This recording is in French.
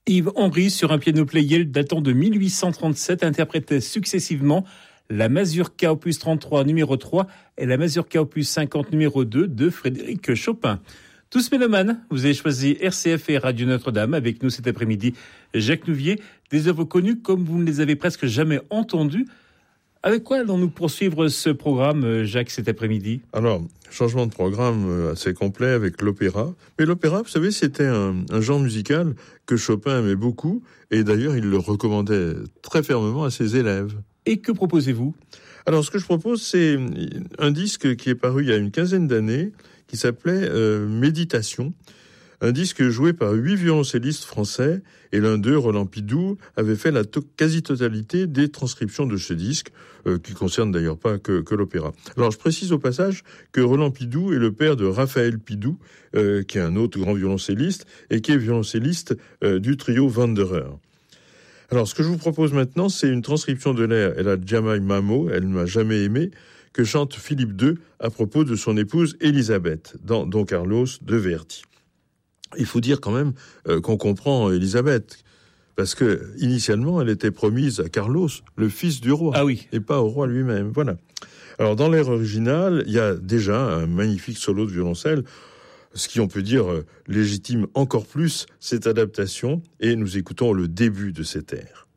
Yves Henry, sur un piano Pleyel datant de 1837, interprétait successivement la Mazurka opus 33 numéro 3 et la Mazurka opus 50 numéro 2 de Frédéric Chopin. Tous mélomanes, vous avez choisi RCF et Radio Notre-Dame. Avec nous cet après-midi, Jacques Nouvier, des œuvres connues comme vous ne les avez presque jamais entendues. Avec quoi allons-nous poursuivre ce programme, Jacques, cet après-midi ? Alors, changement de programme assez complet avec l'opéra. Mais l'opéra, vous savez, c'était un genre musical que Chopin aimait beaucoup. Et d'ailleurs, il le recommandait très fermement à ses élèves. Et que proposez-vous ? Alors, ce que je propose, c'est un disque qui est paru il y a une quinzaine d'années, qui s'appelait Méditation. Un disque joué par 8 violoncellistes français, et l'un d'eux, Roland Pidoux, avait fait la quasi-totalité des transcriptions de ce disque, qui concerne d'ailleurs pas que l'opéra. Alors je précise au passage que Roland Pidoux est le père de Raphaël Pidoux, qui est un autre grand violoncelliste, et qui est violoncelliste du trio Wanderer. Alors ce que je vous propose maintenant, c'est une transcription de l'air « Elle a jamais mamo, elle ne m'a jamais aimé », que chante Philippe II à propos de son épouse Élisabeth, dans Don Carlos de Verdi. Il faut dire quand même qu'on comprend Élisabeth, parce que initialement elle était promise à Carlos, le fils du roi, et pas au roi lui-même. Voilà. Alors dans l'air original, il y a déjà un magnifique solo de violoncelle, ce qui on peut dire légitime encore plus cette adaptation, et nous écoutons le début de cet air.